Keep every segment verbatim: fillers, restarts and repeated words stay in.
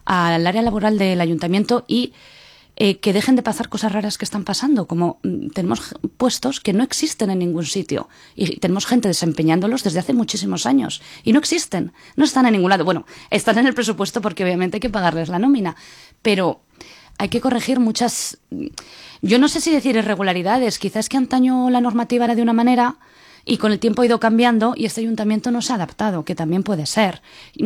al área laboral del ayuntamiento y eh, que dejen de pasar cosas raras que están pasando, como mm, tenemos puestos que no existen en ningún sitio y tenemos gente desempeñándolos desde hace muchísimos años y no existen, no están en ningún lado. Bueno, están en el presupuesto porque obviamente hay que pagarles la nómina, pero hay que corregir muchas, yo no sé si decir irregularidades, quizás que antaño la normativa era de una manera y con el tiempo ha ido cambiando y este ayuntamiento no se ha adaptado, que también puede ser,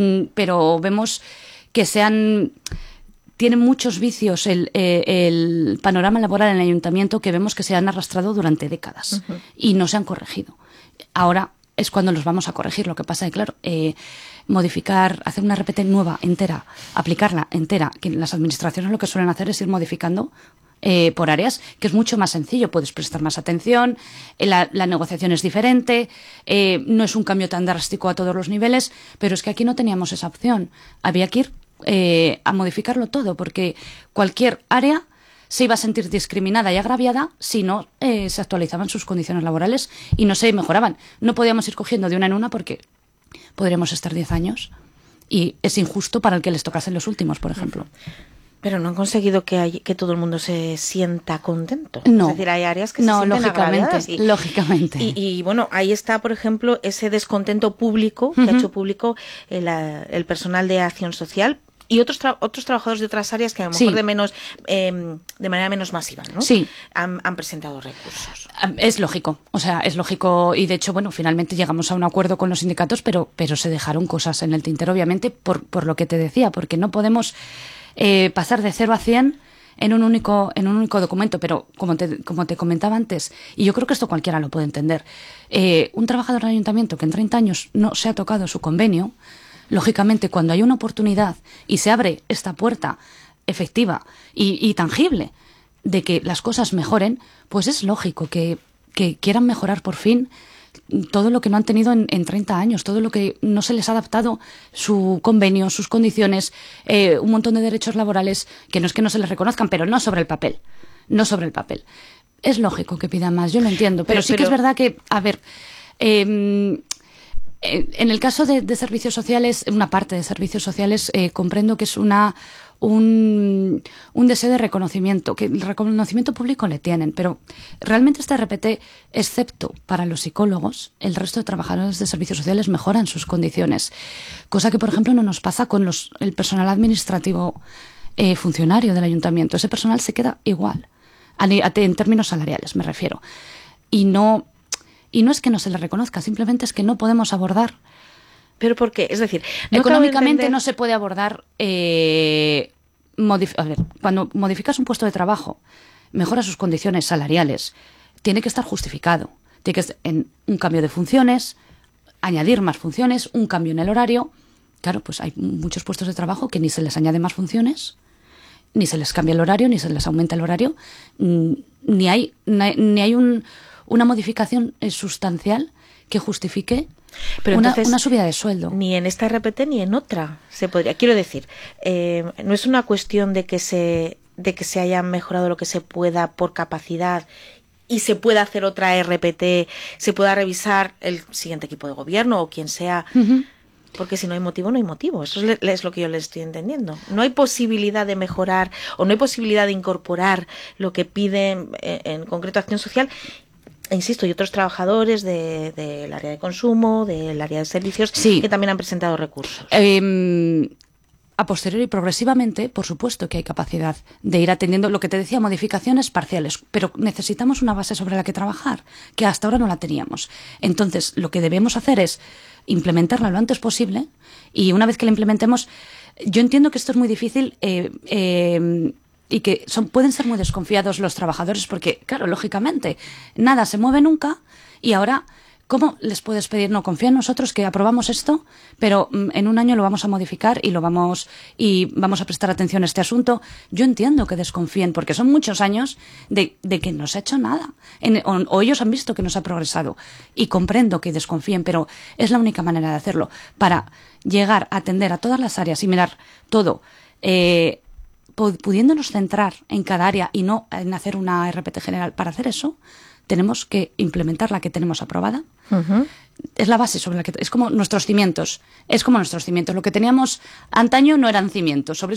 pero vemos que se han... Tiene muchos vicios el, eh, el panorama laboral en el ayuntamiento que vemos que se han arrastrado durante décadas uh-huh. y no se han corregido. Ahora es cuando los vamos a corregir. Lo que pasa es que, claro, eh, modificar, hacer una R P T nueva, entera, aplicarla entera, que las administraciones lo que suelen hacer es ir modificando eh, por áreas, que es mucho más sencillo. Puedes prestar más atención, eh, la, la negociación es diferente, eh, no es un cambio tan drástico a todos los niveles, pero es que aquí no teníamos esa opción. Había que ir Eh, a modificarlo todo, porque cualquier área se iba a sentir discriminada y agraviada si no eh, se actualizaban sus condiciones laborales y no se mejoraban. No podíamos ir cogiendo de una en una porque podríamos estar diez años y es injusto para el que les tocasen los últimos, por ejemplo. Pero no han conseguido que, hay, que todo el mundo se sienta contento. No. Es decir, hay áreas que no, se sienten lógicamente, y, lógicamente. Y, y bueno, ahí está, por ejemplo, ese descontento público que uh-huh. ha hecho público el, el personal de acción social y otros tra- otros trabajadores de otras áreas que a lo mejor sí. de menos eh, de manera menos masiva, ¿no? Sí. Han, han presentado recursos. Es lógico, o sea, es lógico y de hecho, bueno, finalmente llegamos a un acuerdo con los sindicatos, pero pero se dejaron cosas en el tintero, obviamente, por por lo que te decía, porque no podemos eh, pasar de cero a cien en un único en un único documento, pero como te como te comentaba antes, y yo creo que esto cualquiera lo puede entender, eh, un trabajador del ayuntamiento que en treinta años no se ha tocado su convenio, lógicamente, cuando hay una oportunidad y se abre esta puerta efectiva y, y tangible de que las cosas mejoren, pues es lógico que, que quieran mejorar por fin todo lo que no han tenido en, en treinta años, todo lo que no se les ha adaptado su convenio, sus condiciones, eh, un montón de derechos laborales que no es que no se les reconozcan, pero no sobre el papel, no sobre el papel. Es lógico que pidan más, yo lo entiendo, pero, pero sí pero... que es verdad que, a ver... Eh, En el caso de, de servicios sociales, una parte de servicios sociales, eh, comprendo que es una un, un deseo de reconocimiento, que el reconocimiento público le tienen, pero realmente este R P T, excepto para los psicólogos, el resto de trabajadores de servicios sociales mejoran sus condiciones, cosa que, por ejemplo, no nos pasa con los, el personal administrativo eh, funcionario del ayuntamiento. Ese personal se queda igual, a, a, en términos salariales me refiero, y no... Y no es que no se le reconozca, simplemente es que no podemos abordar. ¿Pero por qué? Es decir, no económicamente entender... no se puede abordar... Eh, modif- a ver, cuando modificas un puesto de trabajo, mejoras sus condiciones salariales, tiene que estar justificado. Tiene que estar en un cambio de funciones, añadir más funciones, un cambio en el horario. Claro, pues hay muchos puestos de trabajo que ni se les añade más funciones, ni se les cambia el horario, ni se les aumenta el horario, ni hay, ni hay un... una modificación sustancial que justifique Pero una, entonces, una subida de sueldo. Ni en esta R P T ni en otra se podría. Quiero decir, eh, no es una cuestión de que se de que se haya mejorado lo que se pueda por capacidad y se pueda hacer otra R P T, se pueda revisar el siguiente equipo de gobierno o quien sea. Uh-huh. Porque si no hay motivo, no hay motivo. Eso es, es lo que yo le estoy entendiendo. No hay posibilidad de mejorar o no hay posibilidad de incorporar lo que pide en, en concreto Acción Social. E insisto, y otros trabajadores del de, de área de consumo, del área de servicios, sí. que también han presentado recursos. Eh, a posteriori, progresivamente, por supuesto que hay capacidad de ir atendiendo, lo que te decía, modificaciones parciales, pero necesitamos una base sobre la que trabajar, que hasta ahora no la teníamos. Entonces, lo que debemos hacer es implementarla lo antes posible, y una vez que la implementemos, yo entiendo que esto es muy difícil, eh, eh, y que son, pueden ser muy desconfiados los trabajadores porque, claro, lógicamente, nada se mueve nunca y ahora, ¿cómo les puedes pedir? No, confía en nosotros que aprobamos esto, pero mm, en un año lo vamos a modificar y lo vamos y vamos a prestar atención a este asunto. Yo entiendo que desconfíen porque son muchos años de, de que no se ha hecho nada en, o, o ellos han visto que no se ha progresado y comprendo que desconfíen, pero es la única manera de hacerlo para llegar a atender a todas las áreas y mirar todo, eh, pudiéndonos centrar en cada área y no en hacer una R P T general. Para hacer eso, tenemos que implementar la que tenemos aprobada. Uh-huh. Es la base sobre la que... Es como nuestros cimientos. Es como nuestros cimientos. Lo que teníamos antaño no eran cimientos. Sobre